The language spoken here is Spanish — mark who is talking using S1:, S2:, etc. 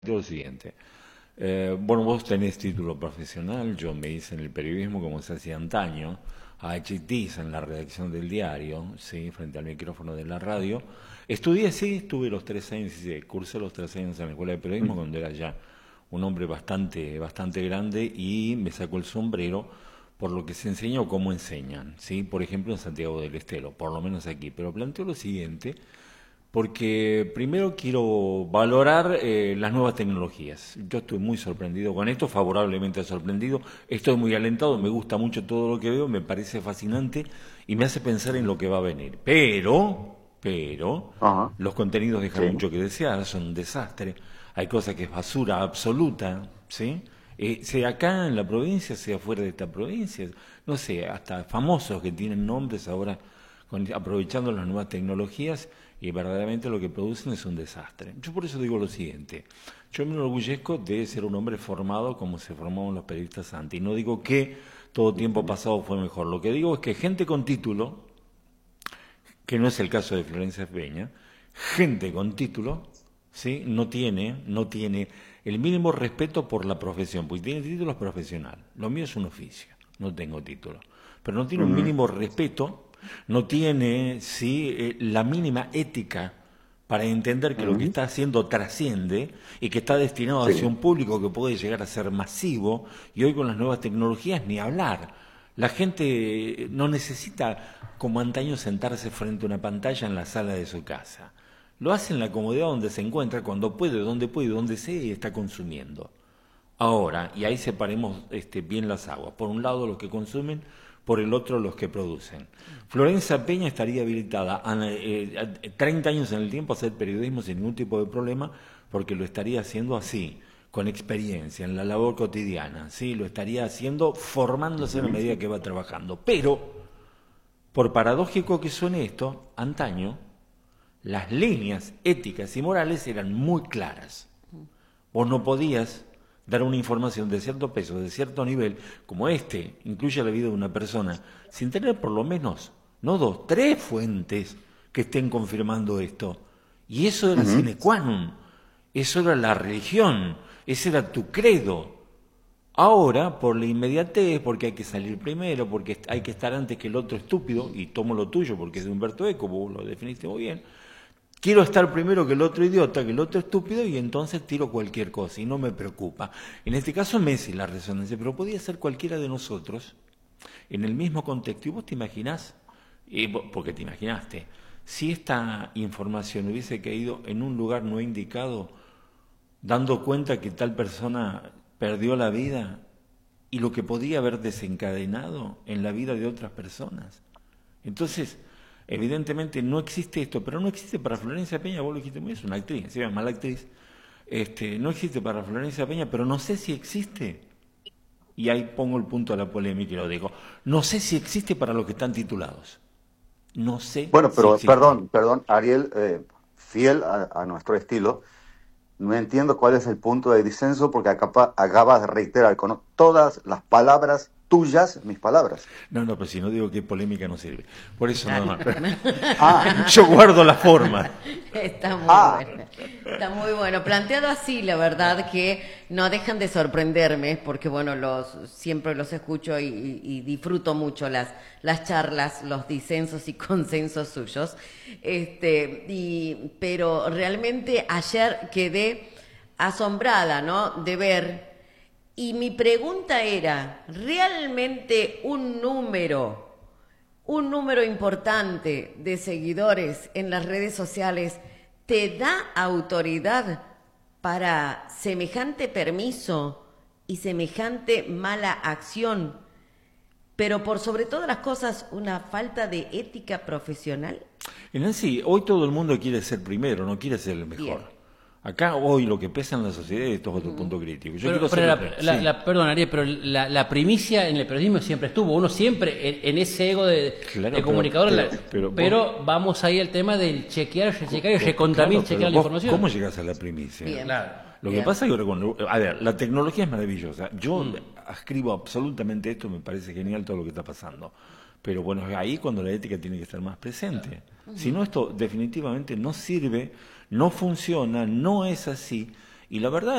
S1: Lo siguiente. Bueno, vos tenés título profesional, yo me hice en el periodismo como se hacía antaño, a HTs en la redacción del diario, sí, frente al micrófono de la radio. Estudié, sí, estuve los 3 años, sí, cursé los 3 años en la escuela de periodismo cuando era ya un hombre bastante grande y me sacó el sombrero por lo que se enseña o cómo enseñan, sí, por ejemplo en Santiago del Estero, por lo menos aquí. Pero planteo lo siguiente. Porque primero quiero valorar las nuevas tecnologías. Yo estoy muy sorprendido con esto, favorablemente sorprendido. Estoy muy alentado, me gusta mucho todo lo que veo, me parece fascinante y me hace pensar en lo que va a venir. Pero,
S2: Ajá,
S1: los contenidos dejan
S2: sí.
S1: mucho que desear, son un desastre. Hay cosas que es basura absoluta, ¿sí? Sea acá en la provincia, sea fuera de esta provincia, no sé, hasta famosos que tienen nombres ahora aprovechando las nuevas tecnologías y verdaderamente lo que producen es un desastre. Yo por eso digo lo siguiente, yo me enorgullezco de ser un hombre formado como se formaban los periodistas antes, y no digo que todo tiempo
S2: Ujú.
S1: pasado fue mejor, lo que digo es que gente con título, que no es el caso de Florencia Peña, gente con título, ¿sí? no tiene el mínimo respeto por la profesión, porque tiene título es profesional, lo mío es un oficio, no tengo título, pero no tiene un
S2: Ujú.
S1: mínimo respeto, no tiene, sí, la mínima ética para entender que lo que
S2: Ujú.
S1: está haciendo trasciende y que está destinado hacia
S2: Sí.
S1: un público que puede llegar a ser masivo, y hoy con las nuevas tecnologías ni hablar. La gente no necesita, como antaño, sentarse frente a una pantalla en la sala de su casa. Lo hace en la comodidad donde se encuentra, cuando puede, donde sea y está consumiendo. Ahora, y ahí separemos bien las aguas. Por un lado los que consumen, por el otro los que producen. Florencia Peña estaría habilitada 30 años en el tiempo a hacer periodismo sin ningún tipo de problema, porque lo estaría haciendo así, con experiencia, en la labor cotidiana, ¿sí? Lo estaría haciendo formándose a
S2: Ujú.
S1: medida que va trabajando. Pero, por paradójico que suene esto, antaño las líneas éticas y morales eran muy claras. Vos no podías dar una información de cierto peso, de cierto nivel, como incluye la vida de una persona, sin tener por lo menos, no dos, tres fuentes que estén confirmando esto. Y eso era
S2: Ujú.
S1: sine qua non, eso era la religión, ese era tu credo. Ahora, por la inmediatez, porque hay que salir primero, porque hay que estar antes que el otro estúpido, y tomo lo tuyo porque es de Humberto Eco, vos lo definiste muy bien, quiero estar primero que el otro idiota, que el otro estúpido, y entonces tiro cualquier cosa y no me preocupa. En este caso Messi la resonancia, pero podía ser cualquiera de nosotros en el mismo contexto. Y vos te imaginás, porque te imaginaste, si esta información hubiese caído en un lugar no indicado, dando cuenta que tal persona perdió la vida y lo que podía haber desencadenado en la vida de otras personas. Entonces, evidentemente no existe esto, pero no existe para Florencia Peña, vos lo dijiste muy bien, es una actriz, se llama mala actriz, no existe para Florencia Peña, pero no sé si existe, y ahí pongo el punto a la polémica y lo digo, no sé si existe para los que están titulados, no sé
S2: Bueno,
S1: si
S2: pero
S1: existe.
S2: perdón, Ariel, fiel a nuestro estilo, no entiendo cuál es el punto de disenso porque acabas de reiterar con todas las palabras tuyas mis palabras.
S1: No, no, pero si no digo que polémica no sirve, por eso
S3: Claro.
S1: no,
S2: Ah,
S1: yo guardo la forma.
S3: Está muy
S2: ah,
S3: bueno. Está muy bueno. Planteado así, la verdad que no dejan de sorprenderme, porque bueno, siempre los escucho y disfruto mucho las charlas, los disensos y consensos suyos. Pero realmente ayer quedé asombrada, ¿no? De ver. Y mi pregunta era, ¿realmente un número importante de seguidores en las redes sociales te da autoridad para semejante permiso y semejante mala acción, pero por sobre todas las cosas una falta de ética profesional?
S1: Y Nancy, hoy todo el mundo quiere ser primero, no quiere ser el
S3: Bien.
S1: mejor. Acá hoy lo que pesa en la sociedad, y esto es otro punto crítico. Yo quiero ser
S4: Pero
S1: el primero, sí,
S4: perdón, Ariel, pero la primicia en el periodismo siempre estuvo. Uno siempre en ese ego de
S1: claro,
S4: comunicador.
S1: pero vos,
S4: Pero vamos ahí al tema del chequear, rechecar y recontra mil
S1: claro, pero
S4: chequear la
S1: vos,
S4: información.
S1: ¿cómo llegas a la primicia?
S3: Bien.
S4: Claro.
S1: Lo que
S3: Bien.
S1: pasa es que, a ver, la tecnología es maravillosa. Yo ascribo absolutamente esto, me parece genial todo lo que está pasando. Pero bueno, es ahí cuando la ética tiene que estar más presente. Si no, esto definitivamente no sirve, no funciona, no es así. Y la verdad